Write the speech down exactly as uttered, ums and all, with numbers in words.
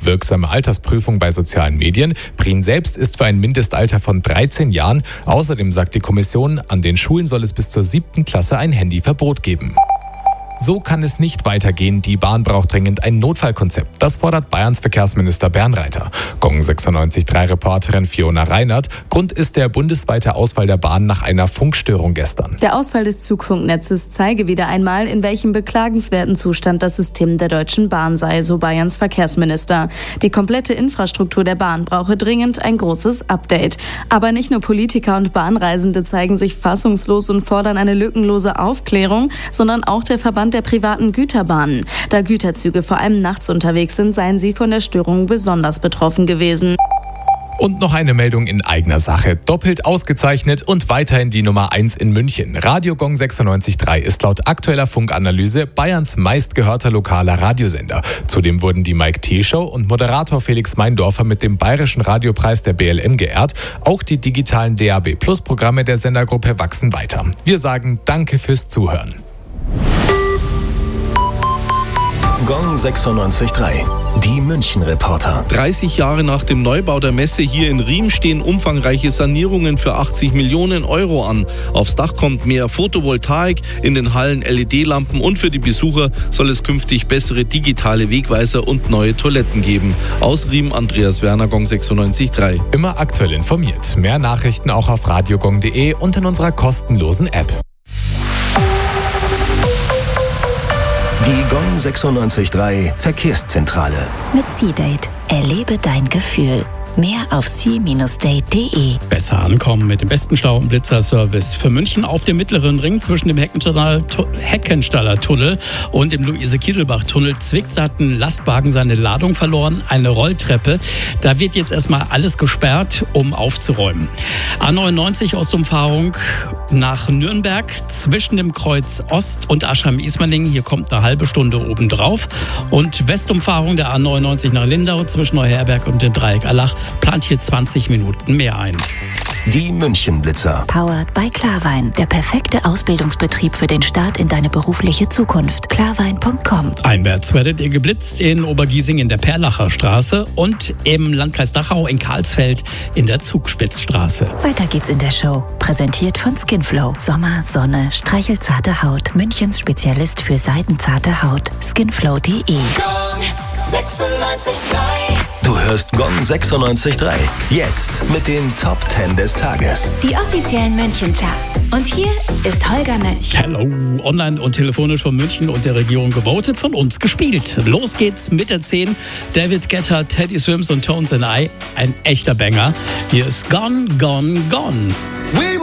Wirksame Altersprüfung bei sozialen Medien. Prien selbst ist für ein Mindestalter von dreizehn Jahren. Außerdem sagt die Kommission, an den Schulen soll es bis zur siebten Klasse ein Handyverbot geben. So kann es nicht weitergehen. Die Bahn braucht dringend ein Notfallkonzept. Das fordert Bayerns Verkehrsminister Bernreiter. Gong sechsundneunzig Komma drei Reporterin Fiona Reinert. Grund ist der bundesweite Ausfall der Bahn nach einer Funkstörung gestern. Der Ausfall des Zugfunknetzes zeige wieder einmal, in welchem beklagenswerten Zustand das System der Deutschen Bahn sei, so Bayerns Verkehrsminister. Die komplette Infrastruktur der Bahn brauche dringend ein großes Update. Aber nicht nur Politiker und Bahnreisende zeigen sich fassungslos und fordern eine lückenlose Aufklärung, sondern auch der Verband der privaten Güterbahnen. Da Güterzüge vor allem nachts unterwegs sind, seien sie von der Störung besonders betroffen gewesen. Und noch eine Meldung in eigener Sache. Doppelt ausgezeichnet und weiterhin die Nummer eins in München. Radio Gong sechsundneunzig Komma drei ist laut aktueller Funkanalyse Bayerns meistgehörter lokaler Radiosender. Zudem wurden die Mike T. Show und Moderator Felix Meindorfer mit dem Bayerischen Radiopreis der B L M geehrt. Auch die digitalen D A B Plus Programme der Sendergruppe wachsen weiter. Wir sagen Danke fürs Zuhören. Gong sechsundneunzig Komma drei. Die München-Reporter. dreißig Jahre nach dem Neubau der Messe hier in Riem stehen umfangreiche Sanierungen für achtzig Millionen Euro an. Aufs Dach kommt mehr Photovoltaik, in den Hallen L E D-Lampen und für die Besucher soll es künftig bessere digitale Wegweiser und neue Toiletten geben. Aus Riem, Andreas Werner, Gong sechsundneunzig Komma drei. Immer aktuell informiert. Mehr Nachrichten auch auf radiogong punkt de und in unserer kostenlosen App. Die Gong sechsundneunzig Komma drei Verkehrszentrale. Mit C-Date. Erlebe dein Gefühl. Mehr auf c Bindestrich date punkt de. Besser ankommen mit dem besten Stau- und Blitzerservice für München auf dem mittleren Ring zwischen dem Heckenstaller, Heckenstaller Tunnel und dem Luise-Kieselbach-Tunnel. Zwicks hat ein Lastwagen seine Ladung verloren, eine Rolltreppe. Da wird jetzt erstmal alles gesperrt, um aufzuräumen. A neunundneunzig Ostumfahrung nach Nürnberg zwischen dem Kreuz Ost und Aschheim-Ismaning. Hier kommt eine halbe Stunde obendrauf. Und Westumfahrung der A neunundneunzig nach Lindau zwischen Neuherberg und dem Dreieck Allach plant hier zwanzig Minuten mehr ein. Die München-Blitzer. Powered by Klarwein. Der perfekte Ausbildungsbetrieb für den Start in deine berufliche Zukunft. klarwein punkt com. Einwärts werdet ihr geblitzt in Obergiesing in der Perlacher Straße und im Landkreis Dachau in Karlsfeld in der Zugspitzstraße. Weiter geht's in der Show. Präsentiert von Skinflow. Sommer, Sonne, streichelzarte Haut. Münchens Spezialist für seidenzarte Haut. skinflow punkt de. sechsundneunzig Komma drei. Du hörst Gong sechsundneunzig Komma drei. Jetzt mit den Top zehn des Tages. Die offiziellen München-Charts. Und hier ist Holger Mönch. Hello, online und telefonisch von München und der Regierung gewotet, von uns gespielt. Los geht's mit der zehn. David Guetta, Teddy Swims und Tones and I. Ein echter Banger. Hier ist Gone, Gone, Gone.